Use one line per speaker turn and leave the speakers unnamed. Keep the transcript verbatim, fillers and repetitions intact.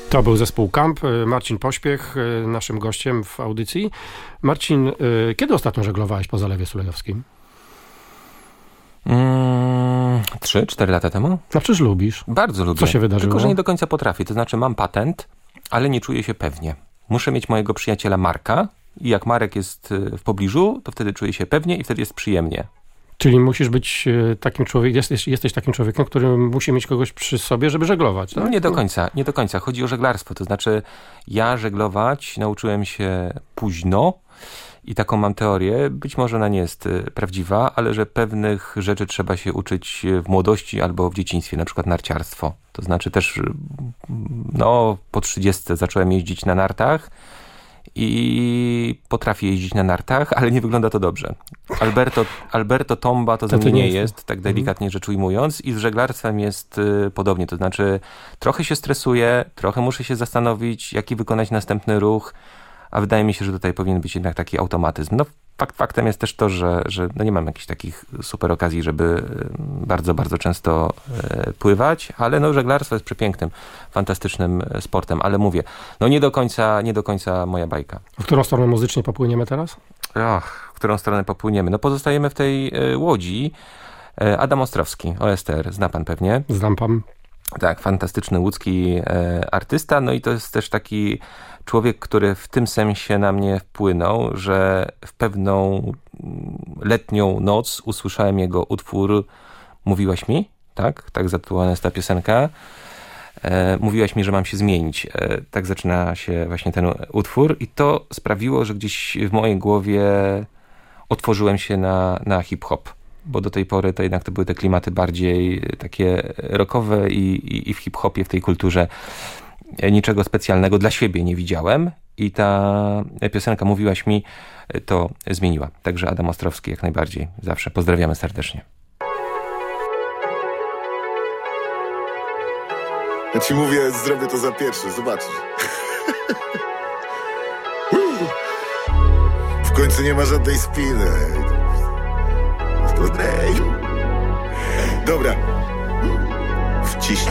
To był zespół Kamp, Marcin Pośpiech, naszym gościem w audycji. Marcin, kiedy ostatnio żeglowałeś po Zalewie Sulejowskim?
Mm, trzy, cztery lata temu.
No przecież lubisz.
Bardzo lubię.
Co się wydarzyło?
Tylko, że nie do końca potrafię. To znaczy mam patent, ale nie czuję się pewnie. Muszę mieć mojego przyjaciela Marka i jak Marek jest w pobliżu, to wtedy czuję się pewnie i wtedy jest przyjemnie.
Czyli musisz być takim człowiekiem, jesteś, jesteś takim człowiekiem, który musi mieć kogoś przy sobie, żeby żeglować, tak?
No nie do końca, nie do końca. Chodzi o żeglarstwo. To znaczy ja żeglować nauczyłem się późno i taką mam teorię, być może ona nie jest prawdziwa, ale że pewnych rzeczy trzeba się uczyć w młodości albo w dzieciństwie, na przykład narciarstwo. To znaczy też no po trzydziestce zacząłem jeździć na nartach i potrafię jeździć na nartach, ale nie wygląda to dobrze. Alberto, Alberto Tomba to, to ze mnie nie jest, jest, tak delikatnie mhm. rzecz ujmując, i z żeglarstwem jest y, podobnie. To znaczy trochę się stresuję, trochę muszę się zastanowić, jaki wykonać następny ruch, a wydaje mi się, że tutaj powinien być jednak taki automatyzm. No fakt faktem jest też to, że, że no nie mam jakichś takich super okazji, żeby bardzo, bardzo często e, pływać, ale no żeglarstwo jest przepięknym, fantastycznym sportem, ale mówię, no nie do końca, nie do końca moja bajka.
W którą stronę muzycznie popłyniemy teraz?
Ach, w którą stronę popłyniemy? No pozostajemy w tej e, łodzi. E, Adam Ostrowski, O S T R, zna pan pewnie.
Znam pan.
Tak, fantastyczny łódzki e, artysta, no i to jest też taki człowiek, który w tym sensie na mnie wpłynął, że w pewną letnią noc usłyszałem jego utwór Mówiłaś mi, tak? Tak zatytułowana jest ta piosenka. E, mówiłaś mi, że mam się zmienić. E, tak zaczyna się właśnie ten utwór i to sprawiło, że gdzieś w mojej głowie otworzyłem się na, na hip-hop. Bo do tej pory to jednak to były te klimaty bardziej takie rockowe i, i, i w hip-hopie, w tej kulturze niczego specjalnego dla siebie nie widziałem i ta piosenka Mówiłaś mi to zmieniła. Także Adam Ostrowski jak najbardziej zawsze. Pozdrawiamy serdecznie.
Ja ci mówię, zrobię to za pierwszy, zobaczysz. W końcu nie ma żadnej spiny. Dobra, wciśnij.